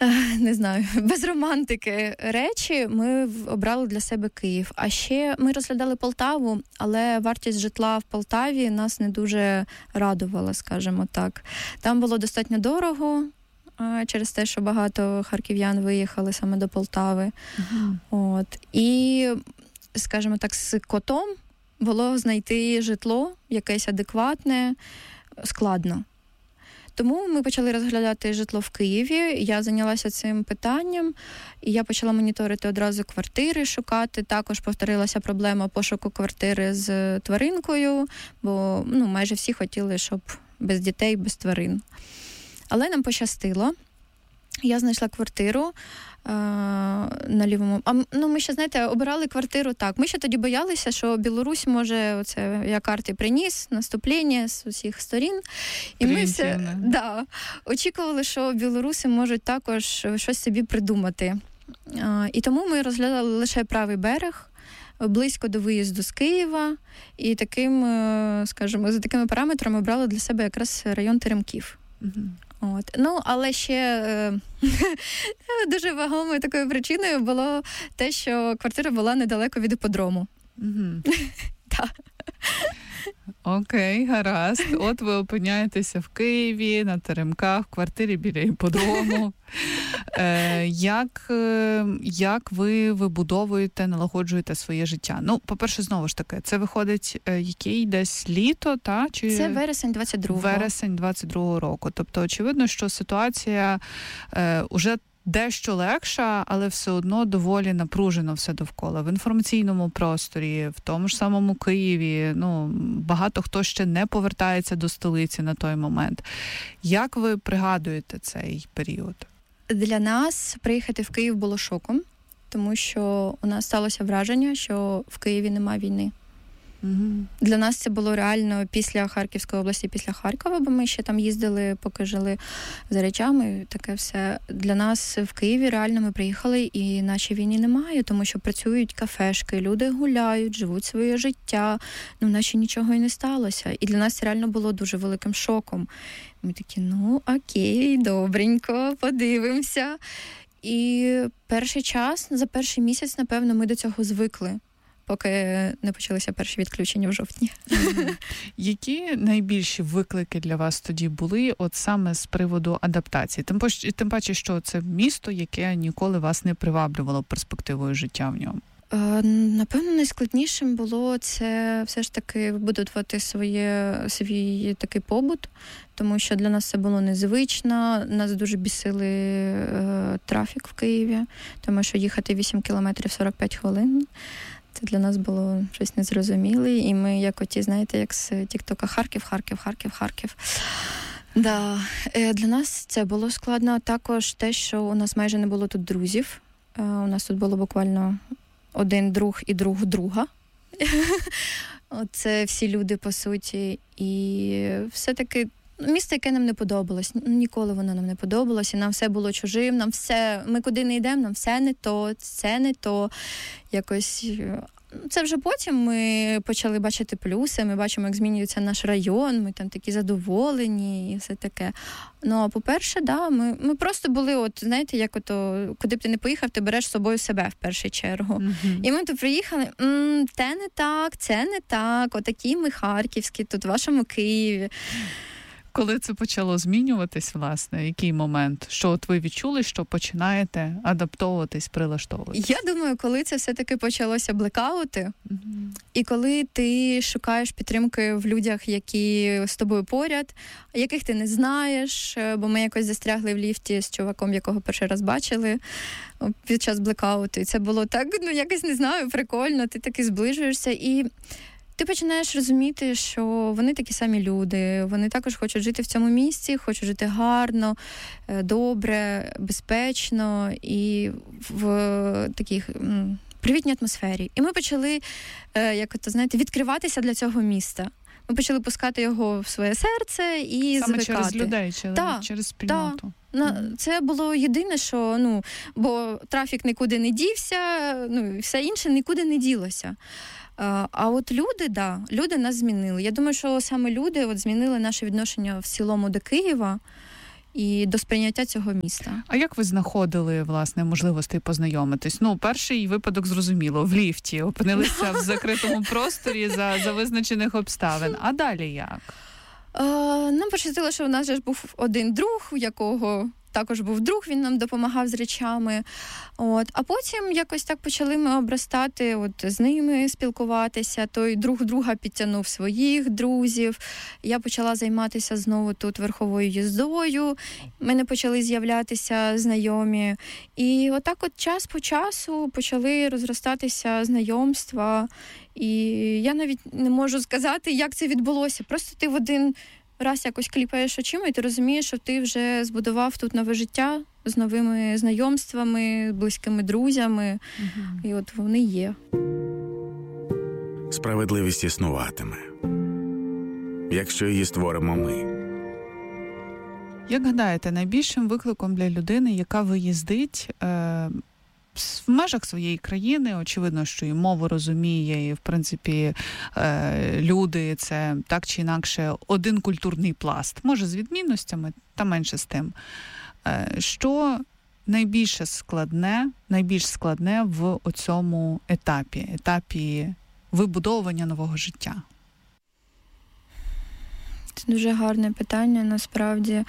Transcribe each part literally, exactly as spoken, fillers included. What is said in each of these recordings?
не знаю, без романтики речі ми обрали для себе Київ. А ще ми розглядали Полтаву, але вартість житла в Полтаві нас не дуже радувала, скажімо так. Там було достатньо дорого, через те, що багато харків'ян виїхали саме до Полтави. Uh-huh. От. І, скажімо так, з котом було знайти житло якесь адекватне, складно. Тому ми почали розглядати житло в Києві, я зайнялася цим питанням, і я почала моніторити одразу квартири, шукати. Також повторилася проблема пошуку квартири з тваринкою, бо ну, майже всі хотіли, щоб без дітей, без тварин. Але нам пощастило. Я знайшла квартиру е- на лівому. А ну, ми ще, знаєте, обирали квартиру так. Ми ще тоді боялися, що Білорусь може, оце я карти приніс, наступлення з усіх сторін. І ми все да, очікували, що білоруси можуть також щось собі придумати. Е- і тому ми розглядали лише правий берег, близько до виїзду з Києва. І таким, скажімо, за такими параметрами обрали для себе якраз район Теремків. Угу. От. Ну, але ще е- дуже вагомою такою причиною було те, що квартира була недалеко від іпподрому. Угу. Так. Окей, гаразд. От ви опиняєтеся в Києві, на Теремках, в квартирі біля іпподрому. Е, як, е, як ви вибудовуєте, налагоджуєте своє життя? Ну, по-перше, знову ж таки, це виходить е, який десь літо, та? Чи... Це вересень двадцять другого. Вересень двадцять другого року. Тобто, очевидно, що ситуація е, уже дещо легша, але все одно доволі напружено все довкола. В інформаційному просторі, в тому ж самому Києві, ну, багато хто ще не повертається до столиці на той момент. Як ви пригадуєте цей період? Для нас приїхати в Київ було шоком, тому що у нас сталося враження, що в Києві немає війни. Угу. Для нас це було реально після Харківської області, після Харкова, бо ми ще там їздили, поки жили за речами, таке все. Для нас в Києві реально ми приїхали і наче війни немає, тому що працюють кафешки, люди гуляють, живуть своє життя, ну наче нічого і не сталося. І для нас це реально було дуже великим шоком. Ми такі, ну окей, добренько, подивимося. І перший час, за перший місяць, напевно, ми до цього звикли, поки не почалися перші відключення в жовтні. Mm-hmm. Які найбільші виклики для вас тоді були, от саме з приводу адаптації? Тим, тим паче, що це місто, яке ніколи вас не приваблювало перспективою життя в ньому. Напевно, найскладнішим було це все ж таки вибудувати своє, свій такий побут, тому що для нас це було незвично, нас дуже бісили е, трафік в Києві, тому що їхати вісім кілометрів сорок п'ять хвилин. Це для нас було щось незрозуміле, і ми, як оті, знаєте, як з тік-тока Харків, Харків, Харків, Харків. Да. Для нас це було складно. Також те, що у нас майже не було тут друзів. У нас тут було буквально один друг і друг друга. Це всі люди, по суті. І все-таки місто, яке нам не подобалось. Ніколи воно нам не подобалось, і нам все було чужим, нам все, ми куди не йдемо, нам все не то, це не то. Якось це вже потім ми почали бачити плюси, ми бачимо, як змінюється наш район, ми там такі задоволені і все таке. Ну, а по-перше, да, ми, ми просто були, от, знаєте, як ото, куди б ти не поїхав, ти береш з собою себе в першу чергу. Mm-hmm. І ми тут приїхали, м-м, те не так, це не так, отакі ми харківські, тут в вашому Києві. Коли це почало змінюватись, власне, який момент? Що от ви відчули, що починаєте адаптовуватись, прилаштовуватись? Я думаю, коли це все-таки почалося блекаути, mm-hmm. і коли ти шукаєш підтримки в людях, які з тобою поряд, яких ти не знаєш, бо ми якось застрягли в ліфті з чуваком, якого перший раз бачили під час блекауту. І це було так, ну якось, не знаю, прикольно, ти таки зближуєшся і ти починаєш розуміти, що вони такі самі люди, вони також хочуть жити в цьому місці, хочуть жити гарно, добре, безпечно і в такій привітній атмосфері. І ми почали, як то знаєте, відкриватися для цього міста. Ми почали пускати його в своє серце і саме звикати. Через людей, через, да, через спільноту. Да. Це було єдине, що, ну, бо трафік нікуди не дівся, ну, і все інше нікуди не ділося. А от люди, да, люди нас змінили. Я думаю, що саме люди от змінили наше відношення в цілому до Києва. і до сприйняття цього міста. А як ви знаходили, власне, можливості познайомитись? Ну, перший випадок зрозуміло, в ліфті, опинилися в закритому просторі за, за визначених обставин. А далі як? Е, нам пощастило, що у нас же ж був один друг, у якого також був друг, він нам допомагав з речами. От. А потім якось так почали ми обростати, от, з ними спілкуватися. Той друг друга підтягнув своїх друзів. Я почала займатися знову тут верховою їздою. У мене почали з'являтися знайомі. І отак от час по часу почали розростатися знайомства. І я навіть не можу сказати, як це відбулося. Просто ти в один раз якось кліпаєш очима, і ти розумієш, що ти вже збудував тут нове життя з новими знайомствами, близькими друзями. Угу. І от вони є. Справедливість існуватиме, якщо її створимо ми. Як гадаєте, найбільшим викликом для людини, яка виїздить е- в межах своєї країни, очевидно, що і мову розуміє, і, в принципі, люди – це так чи інакше один культурний пласт. Може, з відмінностями, та менше з тим. Що найбільше складне, найбільш складне в оцьому етапі, етапі вибудовування нового життя? Це дуже гарне питання, насправді.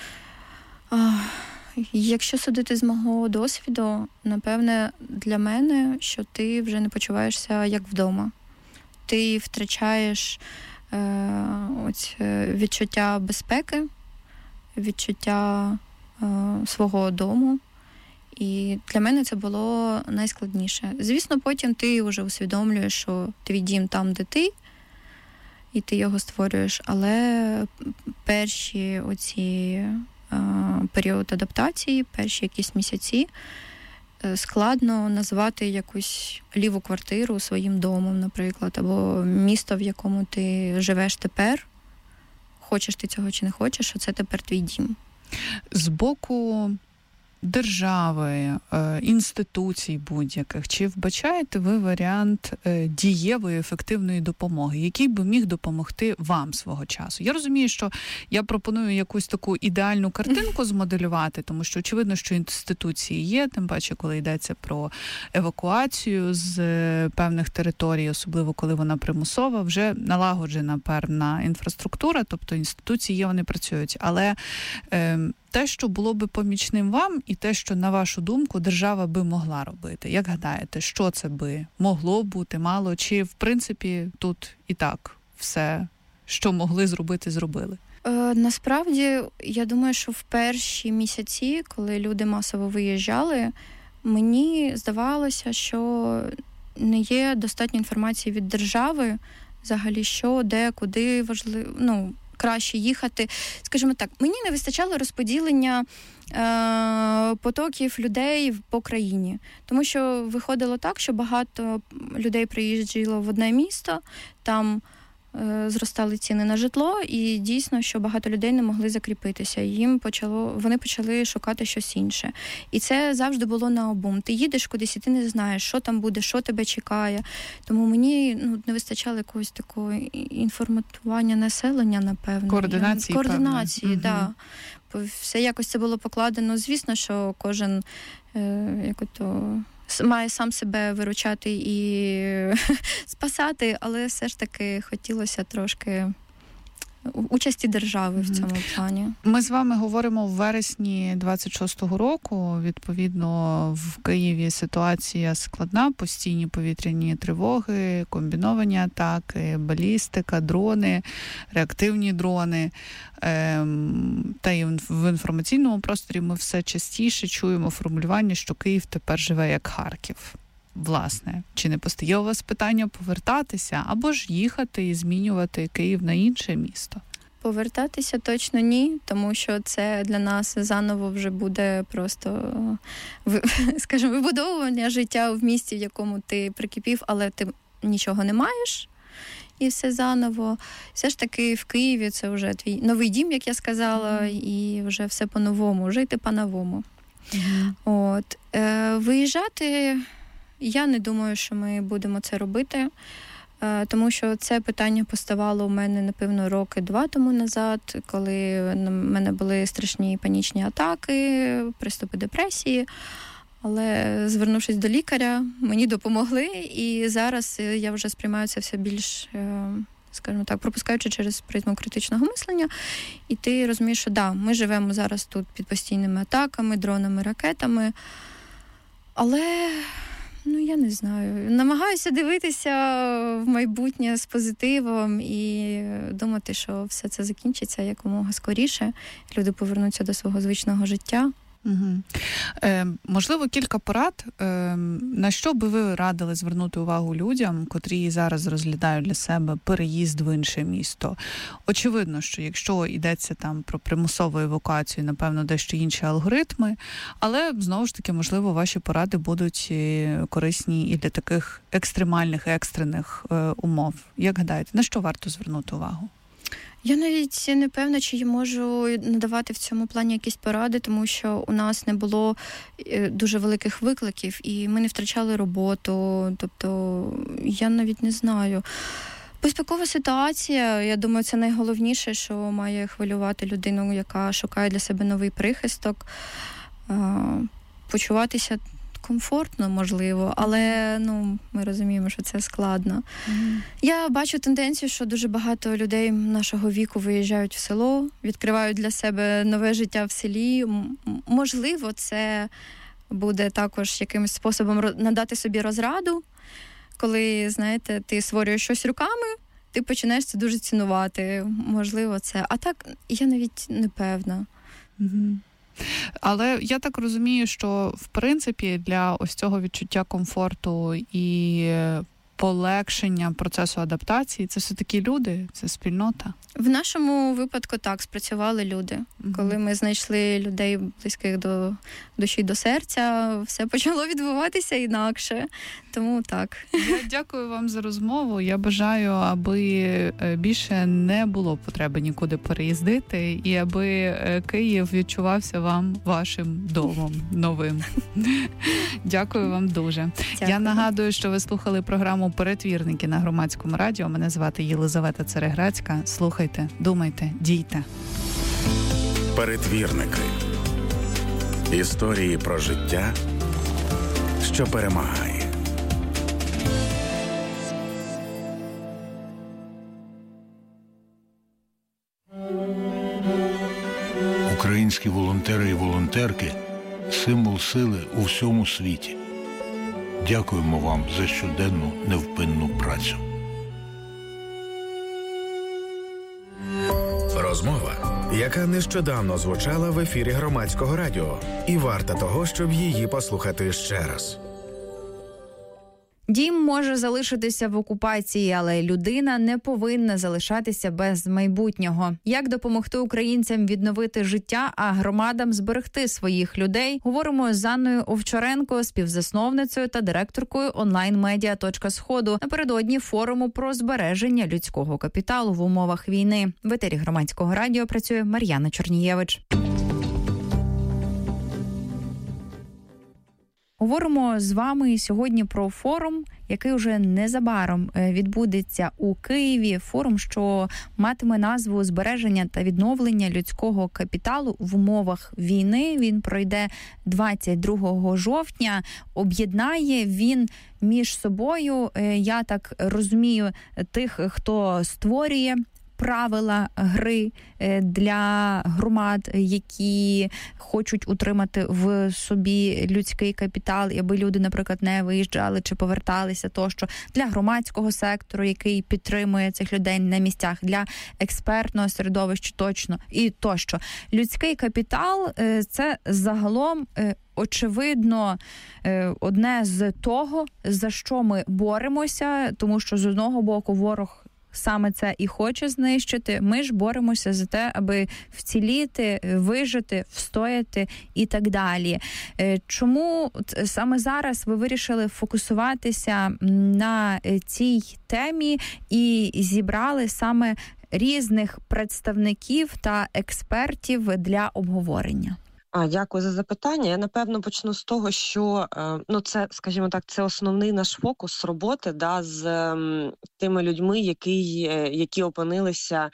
Якщо судити з мого досвіду, напевне, для мене, що ти вже не почуваєшся як вдома. Ти втрачаєш е, ось, відчуття безпеки, відчуття е, свого дому. І для мене це було найскладніше. Звісно, потім ти вже усвідомлюєш, що твій дім там, де ти, і ти його створюєш, але перші оці період адаптації, перші якісь місяці, складно назвати якусь ліву квартиру своїм домом, наприклад, або місто, в якому ти живеш тепер, хочеш ти цього чи не хочеш, що це тепер твій дім. З боку держави, інституцій будь-яких, чи вбачаєте ви варіант дієвої, ефективної допомоги, який би міг допомогти вам свого часу? Я розумію, що я пропоную якусь таку ідеальну картинку змоделювати, тому що очевидно, що інституції є, тим паче, коли йдеться про евакуацію з певних територій, особливо коли вона примусова, вже налагоджена певна інфраструктура, тобто інституції є, вони працюють, але е, те, що було би помічним вам, і те, що, на вашу думку, держава би могла робити. Як гадаєте, що це би могло бути, мало? Чи, в принципі, тут і так все, що могли зробити, зробили? Е, насправді, я думаю, що в перші місяці, коли люди масово виїжджали, мені здавалося, що не є достатньо інформації від держави, взагалі, що, де, куди важливо, ну, краще їхати. Скажімо так, мені не вистачало розподілення е, потоків людей по країні. Тому що виходило так, що багато людей приїжджало в одне місто, там е, зростали ціни на житло, і дійсно, що багато людей не могли закріпитися. Їм почало, вони почали шукати щось інше. І це завжди було наобум. Ти їдеш кудись, і ти не знаєш, що там буде, що тебе чекає. Тому мені ну, не вистачало якогось такого інформування населення, напевно. Координації, Координації, так. Угу. Да. Все якось це було покладено. Звісно, що кожен е, як то, має сам себе виручати і спасати, але все ж таки хотілося трошки участі держави mm-hmm. в цьому плані. Ми з вами говоримо в вересні двадцять шостого року. Відповідно, в Києві ситуація складна, постійні повітряні тривоги, комбіновані атаки, балістика, дрони, реактивні дрони. Ем, та й в інформаційному просторі ми все частіше чуємо формулювання, що Київ тепер живе як Харків. Власне, чи не постає у вас питання повертатися або ж їхати і змінювати Київ на інше місто? Повертатися точно ні, тому що це для нас заново вже буде просто, скажімо, вибудовування життя в місті, в якому ти прикипів, але ти нічого не маєш. І все заново. Все ж таки в Києві це вже твій новий дім, як я сказала, mm-hmm. і вже все по-новому, жити по-новому. Mm-hmm. От. Е, виїжджати... Я не думаю, що ми будемо це робити. тому що це питання поставало у мене, напевно, роки два тому назад, коли в мене були страшні панічні атаки, приступи депресії. Але, звернувшись до лікаря, мені допомогли, і зараз я вже сприймаю це все більш, скажімо так, пропускаючи через призму критичного мислення. І ти розумієш, що да, ми живемо зараз тут під постійними атаками, дронами, ракетами. Але, ну, я не знаю, намагаюся дивитися в майбутнє з позитивом і думати, що все це закінчиться якомога скоріше. Люди повернуться до свого звичного життя. Угу. Е, можливо, кілька порад, е, на що би ви радили звернути увагу людям, котрі зараз розглядають для себе переїзд в інше місто? Очевидно, що якщо йдеться там про примусову евакуацію, напевно, дещо інші алгоритми, але, знову ж таки, можливо, ваші поради будуть корисні і для таких екстремальних, екстрених е, умов. Як гадаєте, на що варто звернути увагу? Я навіть не певна, чи я можу надавати в цьому плані якісь поради, тому що у нас не було дуже великих викликів, і ми не втрачали роботу. Тобто, я навіть не знаю. Безпекова ситуація, я думаю, це найголовніше, що має хвилювати людину, яка шукає для себе новий прихисток. Почуватися комфортно, можливо, але, ну, ми розуміємо, що це складно. Mm-hmm. Я бачу тенденцію, що дуже багато людей нашого віку виїжджають в село, відкривають для себе нове життя в селі. М- можливо, це буде також якимось способом надати собі розраду, коли, знаєте, ти створюєш щось руками, ти починаєш це дуже цінувати. Можливо, це. А так, я навіть не певна. Mm-hmm. Але я так розумію, що, в принципі, для ось цього відчуття комфорту і полегшення процесу адаптації, це все-таки люди, це спільнота? В нашому випадку так, спрацювали люди. Mm-hmm. Коли ми знайшли людей близьких до душі, до серця, все почало відбуватися інакше. Тому так. Я дякую вам за розмову. Я бажаю, аби більше не було потреби нікуди переїздити і аби Київ відчувався вам вашим домом новим. Дякую вам дуже. Дякую. Я нагадую, що ви слухали програму «Перетвірники» на Громадському радіо. Мене звати Єлизавета Цереграцька. Слухайте, думайте, дійте. Перетвірники. Історії про життя, що перемагає. Українські волонтери і волонтерки – символ сили у всьому світі. Дякуємо вам за щоденну невпинну працю. Розмова, яка нещодавно звучала в ефірі Громадського радіо, і варта того, щоб її послухати ще раз. Дім може залишитися в окупації, але людина не повинна залишатися без майбутнього. Як допомогти українцям відновити життя, а громадам зберегти своїх людей? Говоримо з Анною Овчаренко, співзасновницею та директоркою онлайн-медіа «Точка Сходу» напередодні форуму про збереження людського капіталу в умовах війни. В етері Громадського радіо працює Мар'яна Чорнієвич. Говоримо з вами сьогодні про форум, який вже незабаром відбудеться у Києві. Форум, що матиме назву «Збереження та відновлення людського капіталу в умовах війни». Він пройде двадцять другого жовтня. Об'єднає він між собою, я так розумію, тих, хто створює правила гри для громад, які хочуть утримати в собі людський капітал, аби люди, наприклад, не виїжджали чи поверталися тощо, для громадського сектору, який підтримує цих людей на місцях, для експертного середовища точно і тощо. Людський капітал – це загалом очевидно одне з того, за що ми боремося, тому що з одного боку ворог саме це і хоче знищити. Ми ж боремося за те, аби вціліти, вижити, встояти і так далі. Чому саме зараз ви вирішили фокусуватися на цій темі і зібрали саме різних представників та експертів для обговорення? А, дякую за запитання. Я, напевно, почну з того, що, ну, це, скажімо так, це основний наш фокус роботи, да, з м, тими людьми, які, які опинилися,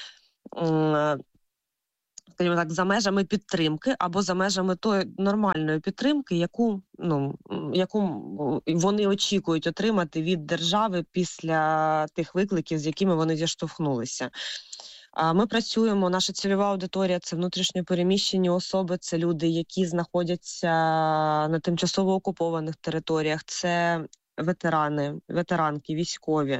м, скажімо так, за межами підтримки або за межами тої нормальної підтримки, яку, ну, яку вони очікують отримати від держави після тих викликів, з якими вони зіштовхнулися. Ми працюємо, наша цільова аудиторія – це внутрішньо переміщені особи, це люди, які знаходяться на тимчасово окупованих територіях, це ветерани, ветеранки, військові.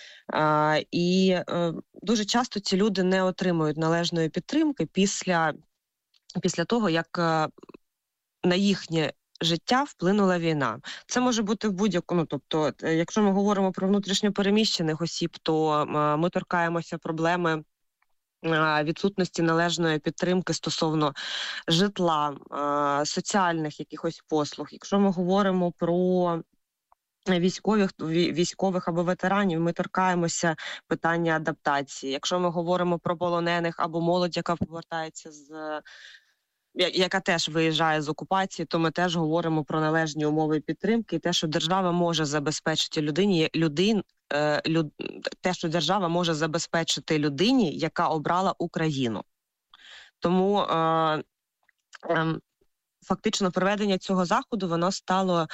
І дуже часто ці люди не отримують належної підтримки після, після того, як на їхнє життя вплинула війна. Це може бути в будь-якому, тобто, якщо ми говоримо про внутрішньо переміщених осіб, то ми торкаємося проблеми відсутності належної підтримки стосовно житла, соціальних якихось послуг. Якщо ми говоримо про військових, військових або ветеранів, ми торкаємося питання адаптації. Якщо ми говоримо про полонених або молодь, яка повертається з яка теж виїжджає з окупації, то ми теж говоримо про належні умови підтримки і те, що держава може забезпечити людині, людин, люд, те, що держава може забезпечити людині, яка обрала Україну. Тому е, е, фактично проведення цього заходу, воно стало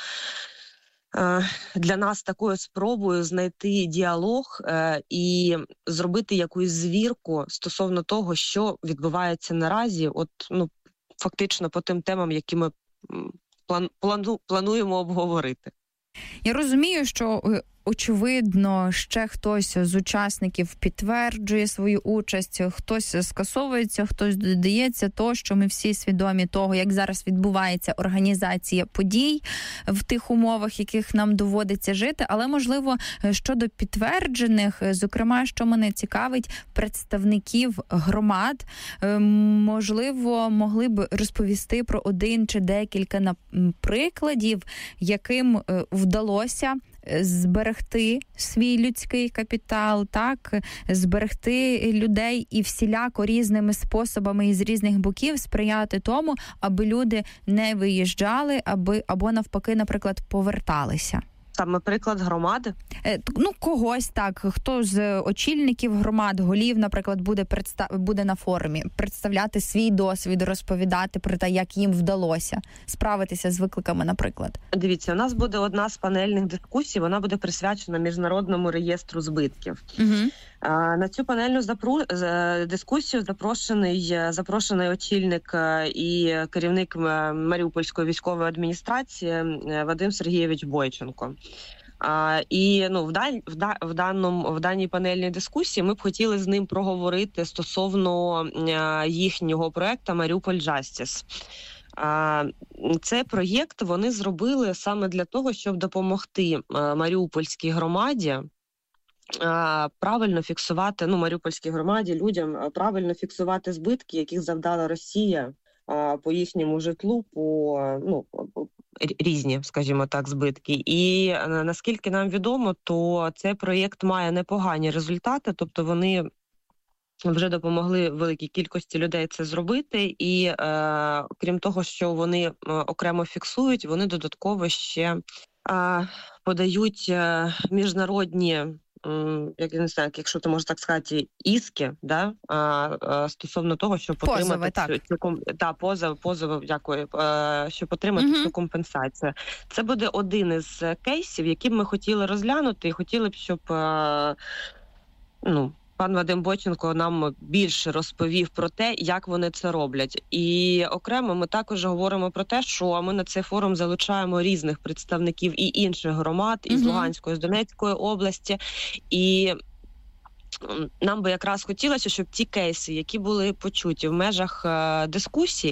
е, для нас такою спробою знайти діалог е, і зробити якусь звірку стосовно того, що відбувається наразі, от, ну, фактично по тим темам, які ми плану, плану, плануємо обговорити. Я розумію, що очевидно, ще хтось з учасників підтверджує свою участь, хтось скасовується, хтось додається, то, що ми всі свідомі того, як зараз відбувається організація подій в тих умовах, яких нам доводиться жити, але, можливо, щодо підтверджених, зокрема, що мене цікавить, представників громад, можливо, могли б розповісти про один чи декілька прикладів, яким вдалося зберегти свій людський капітал, так, зберегти людей і всіляко різними способами і з різних боків сприяти тому, аби люди не виїжджали, аби або навпаки, наприклад, поверталися. Саме приклад громади? Ну, когось так. Хто з очільників громад, голів, наприклад, буде представ... буде на форумі представляти свій досвід, розповідати про те, як їм вдалося справитися з викликами, наприклад. Дивіться, у нас буде одна з панельних дискусій, вона буде присвячена Міжнародному реєстру збитків. Угу. На цю панельну запру... дискусію запрошений, запрошений очільник і керівник Маріупольської військової адміністрації Вадим Сергійович Бойченко. А, і ну в, дан, в, да, в, даному, в даній панельній дискусії ми б хотіли з ним проговорити стосовно а, їхнього проєкту «Маріуполь Justice». А, цей проєкт вони зробили саме для того, щоб допомогти а, маріупольській громаді а, правильно фіксувати, ну, маріупольській громаді, людям правильно фіксувати збитки, яких завдала Росія а, по їхньому житлу, по, ну, різні, скажімо так, збитки. І наскільки нам відомо, то цей проєкт має непогані результати, тобто вони вже допомогли великій кількості людей це зробити, і е, крім того, що вони окремо фіксують, вони додатково ще е, подають е, міжнародні, як я не знаю, якщо то можна так сказати, іски, да, а, а, стосовно того, щоб отримати позови, цю, цю та позов, позов, дякую, а, щоб отримати угу. цю компенсацію. Це буде один із кейсів, які б ми хотіли розглянути, і хотіли б, щоб а, ну. Пан Вадим Бойченко нам більше розповів про те, як вони це роблять. І окремо ми також говоримо про те, що ми на цей форум залучаємо різних представників і інших громад, із угу. Луганської, з Донецької області. І нам би якраз хотілося, щоб ті кейси, які були почуті в межах е- дискусії,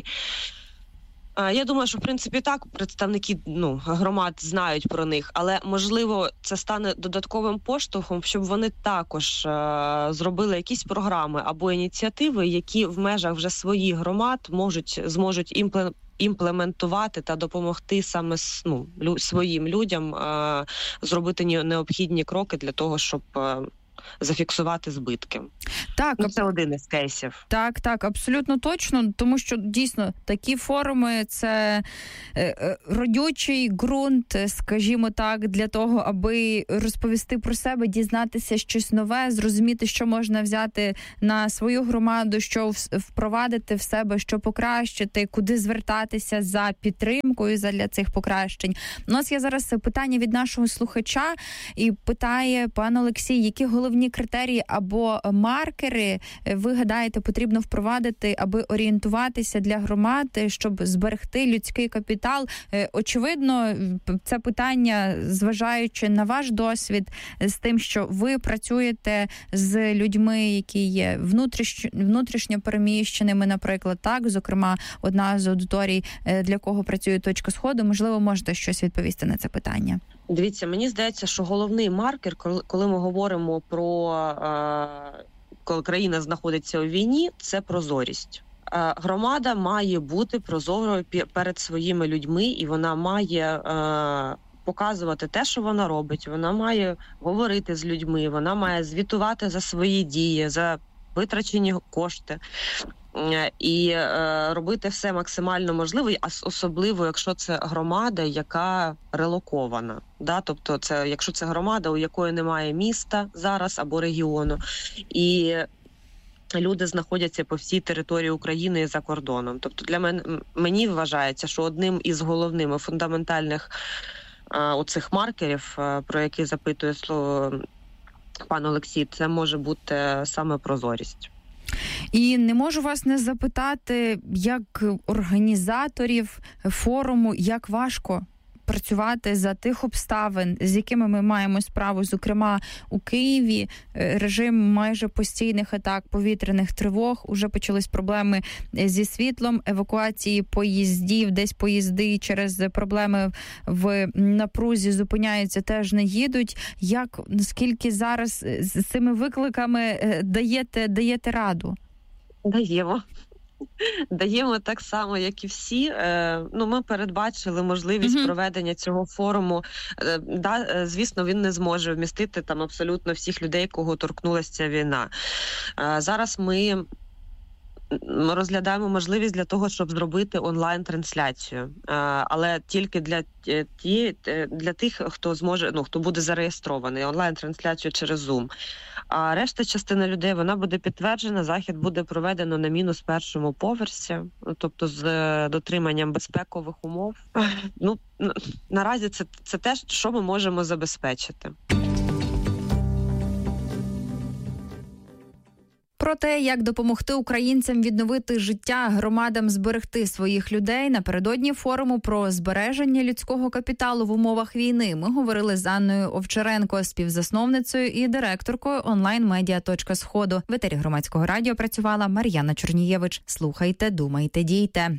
я думаю, що, в принципі, так, представники ну, громад знають про них, але, можливо, це стане додатковим поштовхом, щоб вони також е- зробили якісь програми або ініціативи, які в межах вже своїх громад можуть, зможуть імпле- імплементувати та допомогти саме ну, лю- своїм людям е- зробити необхідні кроки для того, щоб е- зафіксувати збитки. Так, ну, це один із кейсів. Так, так, абсолютно точно, тому що дійсно такі форуми – це родючий ґрунт, скажімо так, для того, аби розповісти про себе, дізнатися щось нове, зрозуміти, що можна взяти на свою громаду, що впровадити в себе, що покращити, куди звертатися за підтримкою для цих покращень. У нас є зараз питання від нашого слухача, і питає пан Олексій, які головні критерії або маркери, ви гадаєте, потрібно впровадити, аби орієнтуватися для громад, щоб зберегти людський капітал? Очевидно, це питання, зважаючи на ваш досвід, з тим, що ви працюєте з людьми, які є внутрішньо, внутрішньо переміщеними, наприклад, так, зокрема, одна з аудиторій, для кого працює «Точка Сходу», можливо, можете щось відповісти на це питання? Дивіться, мені здається, що головний маркер, коли ми говоримо про, коли країна знаходиться у війні, це прозорість. Громада має бути прозорою перед своїми людьми, і вона має показувати те, що вона робить. Вона має говорити з людьми, вона має звітувати за свої дії, за витрачені кошти. І е, робити все максимально можливе, а особливо, якщо це громада, яка релокована. Да? Тобто, це, якщо це громада, у якої немає міста зараз або регіону, і люди знаходяться по всій території України і за кордоном. Тобто для мене, мені вважається, що одним із головних і фундаментальних е, оцих маркерів, е, про які запитує слово пан Олексій, це може бути саме прозорість. І не можу вас не запитати, як організаторів форуму, як важко працювати за тих обставин, з якими ми маємо справу, зокрема у Києві, режим майже постійних атак, повітряних тривог, уже почались проблеми зі світлом, евакуації поїздів, десь поїзди через проблеми в напрузі зупиняються, теж не їдуть. Як, наскільки зараз з цими викликами даєте, даєте раду? Даємо. Даємо так само, як і всі. Ну, ми передбачили можливість mm-hmm. проведення цього форуму. Да, звісно, він не зможе вмістити там абсолютно всіх людей, кого торкнулася ця війна. Зараз ми Ми розглядаємо можливість для того, щоб зробити онлайн-трансляцію, але тільки для ті, для тих, хто зможе, ну, хто буде зареєстрований, онлайн-трансляцію через Zoom. А решта частина людей, вона буде підтверджена, захід буде проведено на мінус першому поверсі, тобто з дотриманням безпекових умов. Ну, наразі це, це те, що ми можемо забезпечити. Про те, як допомогти українцям відновити життя, громадам зберегти своїх людей, напередодні форуму про збереження людського капіталу в умовах війни ми говорили з Анною Овчаренко, співзасновницею і директоркою онлайн-медіа «Точка Сходу». В етері Громадського радіо працювала Мар'яна Чорнієвич. Слухайте, думайте, дійте.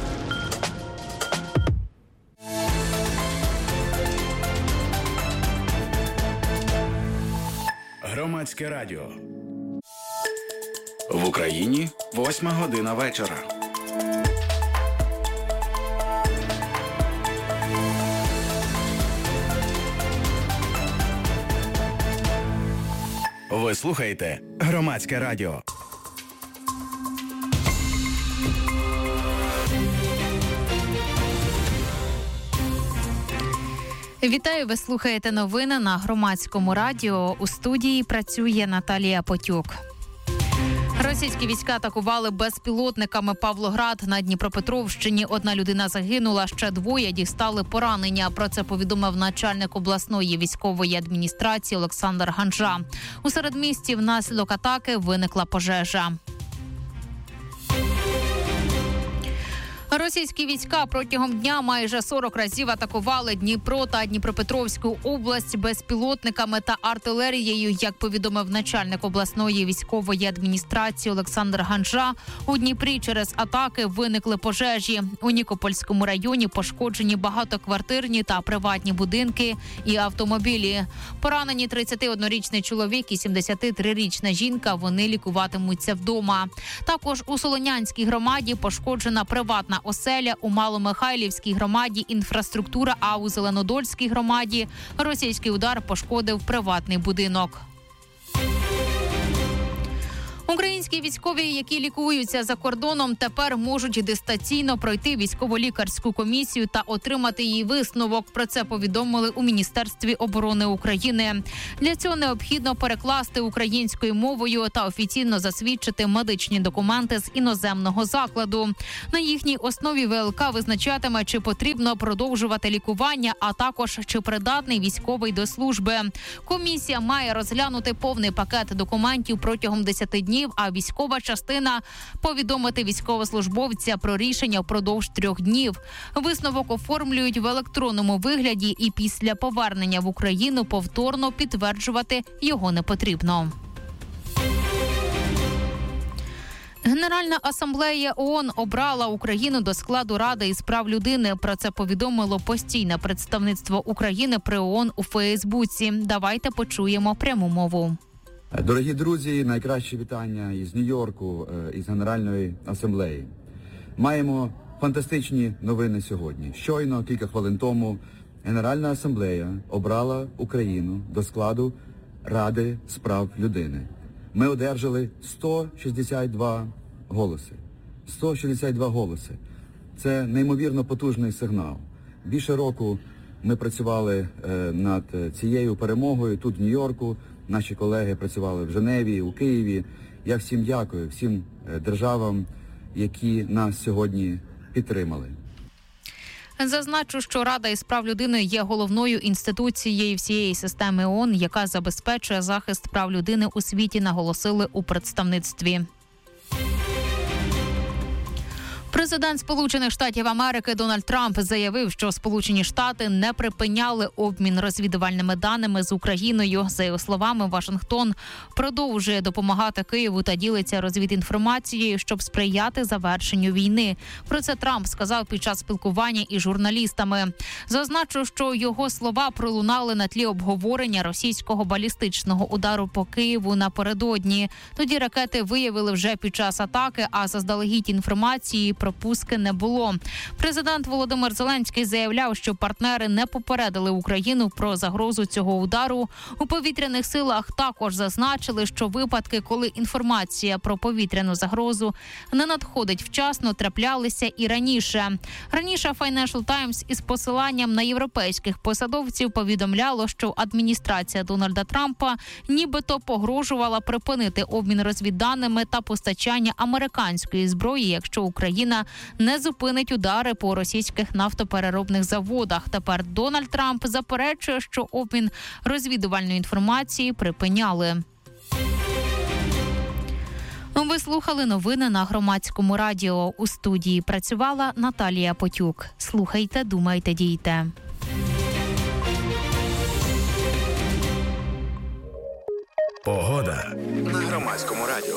Громадське радіо. В Україні восьма година вечора. Ви слухаєте Громадське радіо. Вітаю, ви слухаєте новини на Громадському радіо. У студії працює Наталія Потюк. Російські війська атакували безпілотниками Павлоград на Дніпропетровщині. Одна людина загинула, ще двоє дістали поранення. Про це повідомив начальник обласної військової адміністрації Олександр Ганжа. У середмісті внаслідок атаки виникла пожежа. Російські війська протягом дня майже сорок разів атакували Дніпро та Дніпропетровську область безпілотниками та артилерією. Як повідомив начальник обласної військової адміністрації Олександр Ганжа, у Дніпрі через атаки виникли пожежі. У Нікопольському районі пошкоджені багатоквартирні та приватні будинки і автомобілі. Поранені тридцятиоднорічний чоловік і сімдесятитрирічна жінка, вони лікуватимуться вдома. Також у Солонянській громаді пошкоджена приватна оселя, у Маломихайлівській громаді інфраструктура, а у Зеленодольській громаді російський удар пошкодив приватний будинок. Українські військові, які лікуються за кордоном, тепер можуть дистанційно пройти військово-лікарську комісію та отримати її висновок. Про це повідомили у Міністерстві оборони України. Для цього необхідно перекласти українською мовою та офіційно засвідчити медичні документи з іноземного закладу. На їхній основі ВЛК визначатиме, чи потрібно продовжувати лікування, а також чи придатний військовий до служби. Комісія має розглянути повний пакет документів протягом десяти днів, а військова частина повідомити військовослужбовця про рішення впродовж трьох днів. Висновок оформлюють в електронному вигляді, і після повернення в Україну повторно підтверджувати його не потрібно. Генеральна асамблея ООН обрала Україну до складу Ради із прав людини. Про це повідомило постійне представництво України при ООН у Фейсбуці. Давайте почуємо пряму мову. Дорогі друзі, найкращі вітання із Нью-Йорку, із Генеральної асамблеї. Маємо фантастичні новини сьогодні. Щойно, кілька хвилин тому, Генеральна асамблея обрала Україну до складу Ради з прав людини. Ми одержали сто шістдесят два голоси. сто шістдесят два голоси. Це неймовірно потужний сигнал. Більше року ми працювали над цією перемогою тут, в Нью-Йорку. Наші колеги працювали в Женеві, у Києві. Я всім дякую, всім державам, які нас сьогодні підтримали. Зазначу, що Рада із прав людини є головною інституцією всієї системи ООН, яка забезпечує захист прав людини у світі, наголосили у представництві. Президент Сполучених Штатів Америки Дональд Трамп заявив, що Сполучені Штати не припиняли обмін розвідувальними даними з Україною. За його словами, Вашингтон продовжує допомагати Києву та ділиться розвідінформацією, щоб сприяти завершенню війни. Про це Трамп сказав під час спілкування із журналістами. Зазначу, що його слова пролунали на тлі обговорення російського балістичного удару по Києву напередодні. Тоді ракети виявили вже під час атаки, а заздалегідь інформації пропуски не було. Президент Володимир Зеленський заявляв, що партнери не попередили Україну про загрозу цього удару. У повітряних силах також зазначили, що випадки, коли інформація про повітряну загрозу не надходить вчасно, траплялися і раніше. Раніше Financial Times із посиланням на європейських посадовців повідомляло, що адміністрація Дональда Трампа нібито погрожувала припинити обмін розвідданими та постачання американської зброї, якщо Україна не зупинить удари по російських нафтопереробних заводах. Тепер Дональд Трамп заперечує, що обмін розвідувальної інформації припиняли. Ви слухали новини на Громадському радіо. У студії працювала Наталія Потюк. Слухайте, думайте, дійте. Погода на Громадському радіо.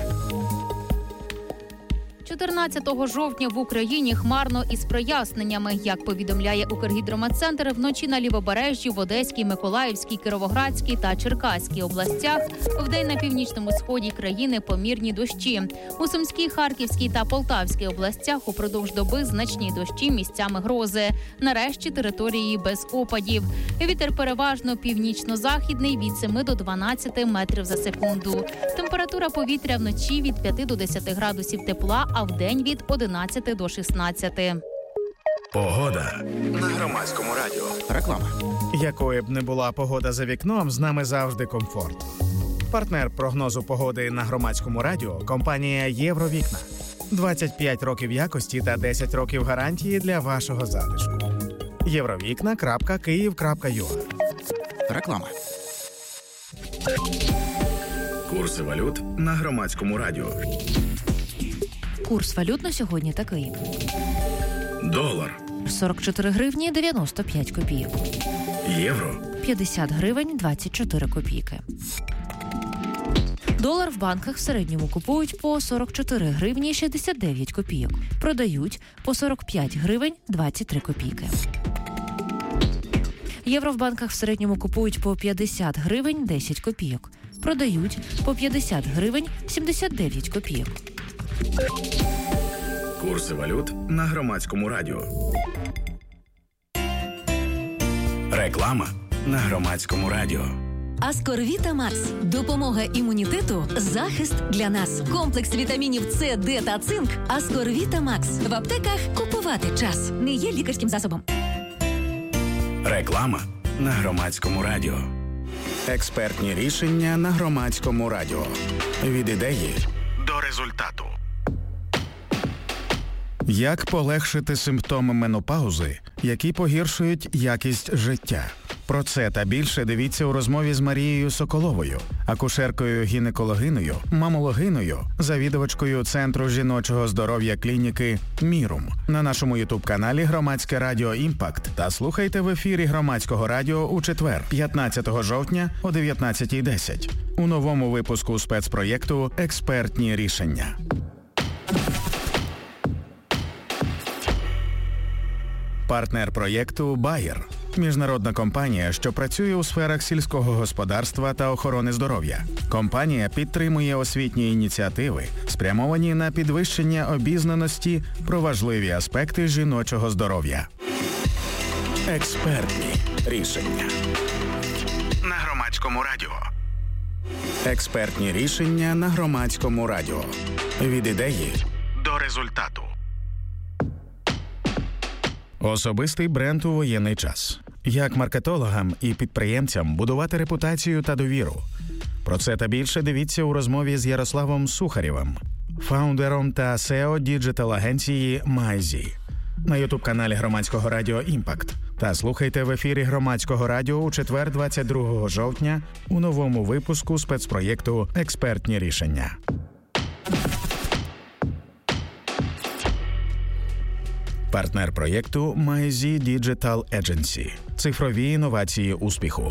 чотирнадцятого жовтня в Україні хмарно із проясненнями. Як повідомляє Укргідрометцентр, вночі на Лівобережжі, в Одеській, Миколаївській, Кіровоградській та Черкаській областях, вдень на північному сході країни помірні дощі. У Сумській, Харківській та Полтавській областях упродовж доби значні дощі, місцями грози. Нарешті території без опадів. Вітер переважно північно-західний від семи до дванадцяти метрів за секунду. Температура повітря вночі від п'яти до десяти градусів тепла, а вдень від одинадцяти до шістнадцяти. Погода на Громадському радіо. Реклама. Якою б не була погода за вікном, з нами завжди комфорт. Партнер прогнозу погоди на Громадському радіо – компанія «Євровікна». двадцять п'ять років якості та десять років гарантії для вашого затишку. євровікна крапка київ крапка ю а. Реклама. Курси валют на Громадському радіо. Курс валют на сьогодні такий. Долар сорок чотири гривні дев'яносто п'ять копійок. Євро п'ятдесят гривень двадцять чотири копійки. Долар в банках в середньому купують по сорок чотири гривні шістдесят дев'ять копійок. Продають по сорок п'ять гривень двадцять три копійки. Євро в банках в середньому купують по п'ятдесят гривень десять копійок. Продають по п'ятдесят гривень сімдесят дев'ять копійок. Курси валют на Громадському радіо. Реклама на Громадському радіо. Аскорвіта Макс. Допомога імунітету, захист для нас. Комплекс вітамінів С, Д та цинк. Аскорвіта Макс. В аптеках купувати час. Не є лікарським засобом. Реклама на Громадському радіо. Експертні рішення на Громадському радіо. Від ідеї до результату. Як полегшити симптоми менопаузи, які погіршують якість життя? Про це та більше дивіться у розмові з Марією Соколовою, акушеркою-гінекологиною, мамологиною, завідувачкою Центру жіночого здоров'я клініки «Мірум» на нашому ютуб-каналі «Громадське радіо Імпакт» та слухайте в ефірі Громадського радіо у четвер, п'ятнадцятого жовтня о дев'ятнадцятій десять у новому випуску спецпроєкту «Експертні рішення». Партнер проєкту «Байер» – міжнародна компанія, що працює у сферах сільського господарства та охорони здоров'я. Компанія підтримує освітні ініціативи, спрямовані на підвищення обізнаності про важливі аспекти жіночого здоров'я. Експертні рішення на Громадському радіо. Експертні рішення на Громадському радіо. Від ідеї до результату. Особистий бренд у воєнний час. Як маркетологам і підприємцям будувати репутацію та довіру. Про це та більше дивіться у розмові з Ярославом Сухарєвим, фаундером та сео діджитал-агенції «Майзі» на ютуб-каналі Громадського радіо «Імпакт». Та слухайте в ефірі Громадського радіо у четвер, двадцять другого жовтня у новому випуску спецпроєкту «Експертні рішення». Партнер проєкту «Майзі Digital Agency». Цифрові інновації успіху.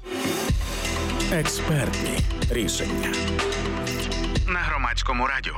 Експертні рішення на Громадському радіо.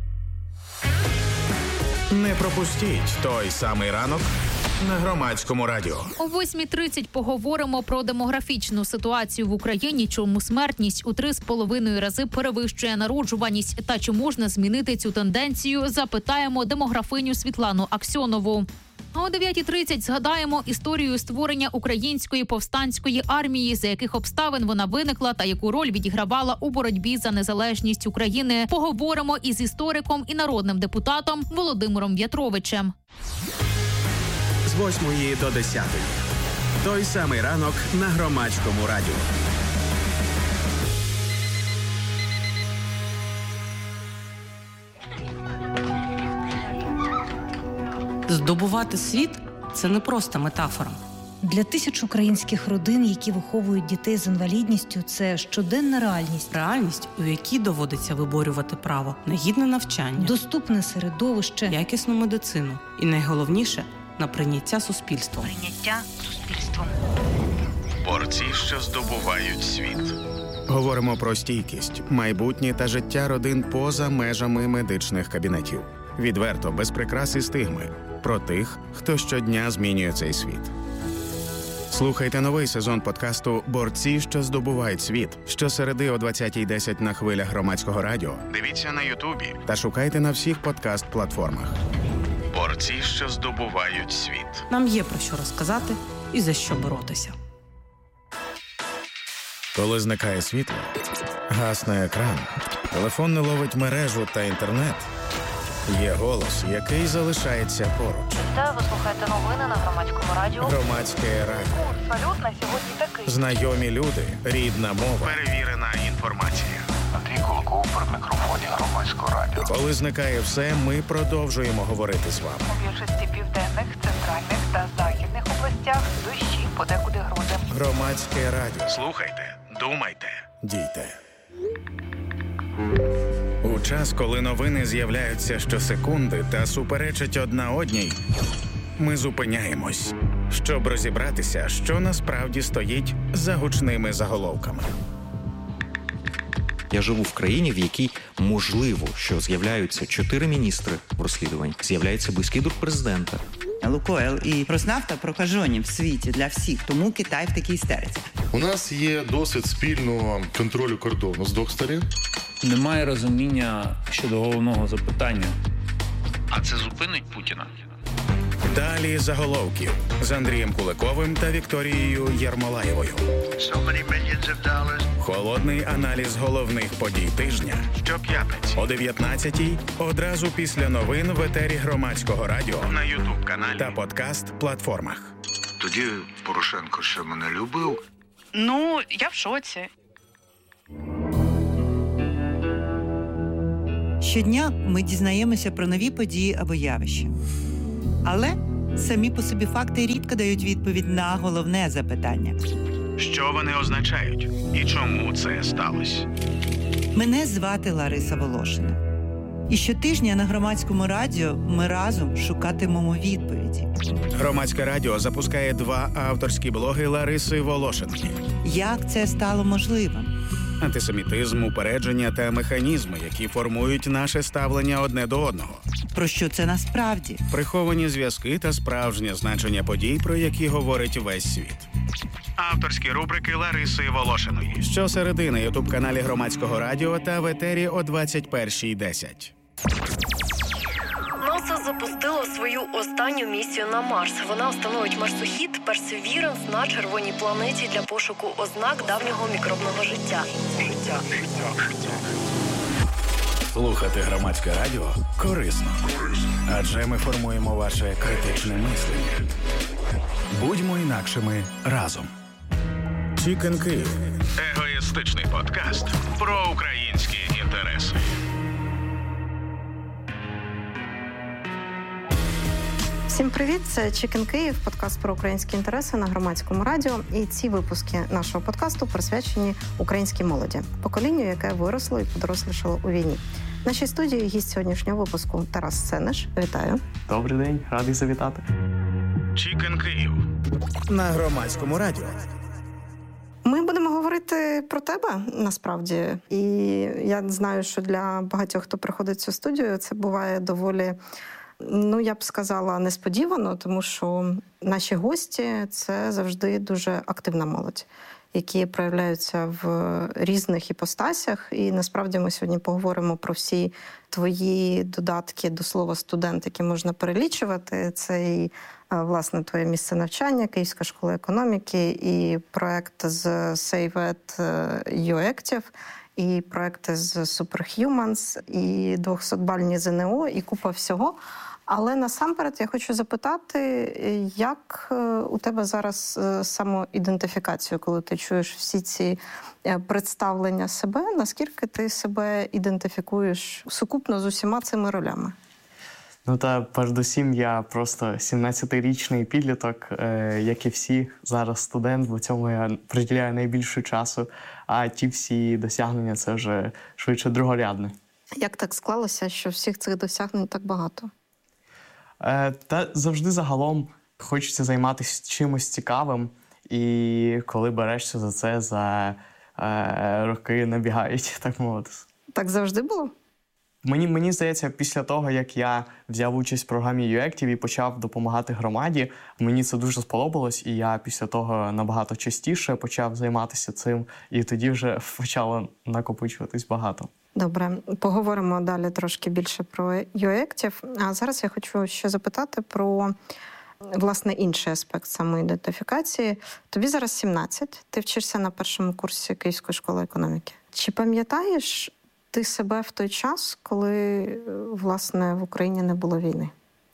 Не пропустіть той самий ранок на Громадському радіо. О восьмій тридцять поговоримо про демографічну ситуацію в Україні, чому смертність у три з половиною рази перевищує народжуваність та чи можна змінити цю тенденцію, запитаємо демографиню Світлану Аксьонову. А о дев'ятій тридцять згадаємо історію створення української повстанської армії, за яких обставин вона виникла та яку роль відігравала у боротьбі за незалежність України. Поговоримо із істориком і народним депутатом Володимиром В'ятровичем. З восьмої до десятої. Той самий ранок на Громадському радіо. Здобувати світ – це не просто метафора. Для тисяч українських родин, які виховують дітей з інвалідністю, це щоденна реальність. Реальність, у якій доводиться виборювати право на гідне навчання, доступне середовище, якісну медицину і, найголовніше, на прийняття суспільством. Прийняття суспільством. Борці, що здобувають світ. Говоримо про стійкість, майбутнє та життя родин поза межами медичних кабінетів. Відверто, без прикрас і стигми. Про тих, хто щодня змінює цей світ. Слухайте новий сезон подкасту «Борці, що здобувають світ» щосереди о двадцятій десять на хвилях Громадського радіо. Дивіться на Ютубі та шукайте на всіх подкаст-платформах. Борці, що здобувають світ. Нам є про що розказати і за що боротися. Коли зникає світло, гасне екран, телефон не ловить мережу та інтернет, є голос, який залишається поруч. Та ви слухаєте новини на Громадському радіо. Громадське радіо. Курс валют на сьогодні такий. Знайомі люди, рідна мова, перевірена інформація. Андрій Кулаков при мікрофоні Громадського радіо. Коли зникає все, ми продовжуємо говорити з вами. У більшості південних, центральних та західних областях дощі, подекуди грози. Громадське радіо. Слухайте, думайте, дійте. У час, коли новини з'являються щосекунди та суперечать одна одній, ми зупиняємось, щоб розібратися, що насправді стоїть за гучними заголовками. Я живу в країні, в якій можливо, що з'являються чотири міністри в розслідуванні, з'являється близький друг президента. Лукойл і Роснафта прокажені в світі для всіх, тому Китай в такій істериці. У нас є досвід спільного контролю кордону з двох сторін. Немає розуміння щодо головного запитання. А це зупинить Путіна? Далі заголовків з Андрієм Куликовим та Вікторією Єрмолаєвою. Холодний аналіз головних подій тижня щоп'ятниці о дев'ятнадцятій, одразу після новин в етері Громадського радіо на Ютуб-каналі та подкаст-платформах. Тоді Порошенко ще мене любив. Ну, я в шоці. Щодня ми дізнаємося про нові події або явища. Але самі по собі факти рідко дають відповідь на головне запитання. Що вони означають і чому це сталося? Мене звати Лариса Волошина. І щотижня на Громадському радіо ми разом шукатимемо відповіді. Громадське радіо запускає два авторські блоги Лариси Волошиної. Як це стало можливим? Антисемітизм, упередження та механізми, які формують наше ставлення одне до одного. Про що це насправді? Приховані зв'язки та справжнє значення подій, про які говорить весь світ. Авторські рубрики Лариси Волошиної. Щосереди на Ютуб-каналі Громадського радіо та в етері о двадцять першій десять. НАСА запустило свою останню місію на Марс. Вона встановить марсохід Perseverance на червоній планеті для пошуку ознак давнього мікробного життя. Слухати Громадське радіо корисно. Адже ми формуємо ваше критичне мислення. Будьмо інакшими разом. Chicken Kyiv. Егоїстичний подкаст про українські інтереси. Всім привіт! Це Chicken Kyiv, подкаст про українські інтереси на Громадському радіо. І ці випуски нашого подкасту присвячені українській молоді, поколінню, яке виросло і подорослішало у війні. В нашій студії гість сьогоднішнього випуску Тарас Сенеш. Вітаю. Добрий день, радий завітати. Chicken Kyiv на Громадському радіо. Ми будемо говорити про тебе, насправді. І я знаю, що для багатьох, хто приходить в цю студію, це буває доволі, ну, я б сказала, несподівано, тому що наші гості – це завжди дуже активна молодь, які проявляються в різних іпостасях. І насправді ми сьогодні поговоримо про всі твої додатки до слова «студент», які можна перелічувати. Це і, власне, твоє місце навчання, Київська школа економіки, і проект з SaveEd YouActive, і проекти з Superhumans, і двохсотбальні ЗНО, і купа всього. Але насамперед я хочу запитати, як у тебе зараз самоідентифікація, коли ти чуєш всі ці представлення себе, наскільки ти себе ідентифікуєш сукупно з усіма цими ролями? Ну та передусім я просто сімнадцятирічний підліток, е, як і всі, зараз студент, бо цьому я приділяю найбільше часу, а ті всі досягнення – це вже швидше другорядне. Як так склалося, що всіх цих досягнень так багато? Е, та завжди загалом хочеться займатися чимось цікавим, і коли берешся за це, за е, роки набігають, так мовити. Так завжди було? Мені, мені здається, після того, як я взяв участь в програмі YouActive і почав допомагати громаді, мені це дуже сподобалось, і я після того набагато частіше почав займатися цим, і тоді вже почало накопичуватись багато. Добре, поговоримо далі трошки більше про YouActive. А зараз я хочу ще запитати про, власне, інший аспект самоідентифікації. Тобі зараз сімнадцять, ти вчишся на першому курсі Київської школи економіки. Чи пам'ятаєш ти себе в той час, коли, власне, в Україні не було війни?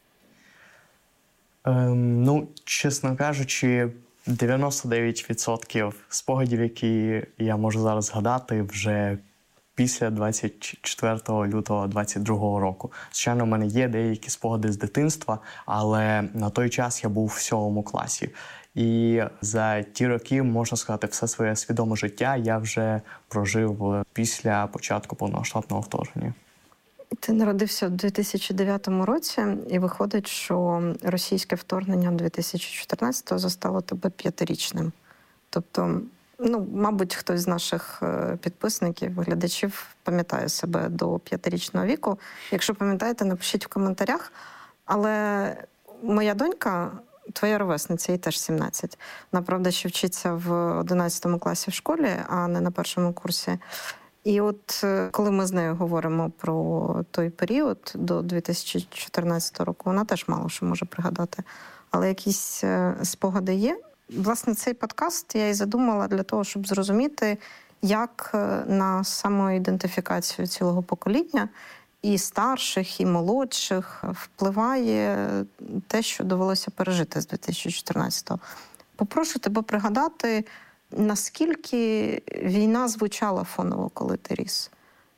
Ем, ну, чесно кажучи, дев'яносто дев'ять відсотків спогадів, які я можу зараз згадати, вже після двадцять четвертого лютого двадцять другого року. Звичайно, в мене є деякі спогади з дитинства, але на той час я був в сьомому класі. І за ті роки, можна сказати, все своє свідоме життя я вже прожив після початку повномасштабного вторгнення. Ти народився в дві тисячі дев'ятому році, і виходить, що російське вторгнення дві тисячі чотирнадцятого застало тебе п'ятирічним. Тобто, ну, мабуть, хтось з наших підписників, глядачів пам'ятає себе до п'ятирічного віку. Якщо пам'ятаєте, напишіть в коментарях. Але моя донька, твоя ровесниця, їй теж сімнадцять. Вона, правда, ще вчиться в одинадцятому класі в школі, а не на першому курсі. І от коли ми з нею говоримо про той період до дві тисячі чотирнадцятого року, вона теж мало що може пригадати. Але якісь спогади є. Власне, цей подкаст я і задумала для того, щоб зрозуміти, як на самоідентифікацію цілого покоління і старших, і молодших впливає те, що довелося пережити з дві тисячі чотирнадцятого. Попрошу тебе пригадати, наскільки війна звучала фоново, коли ти ріс?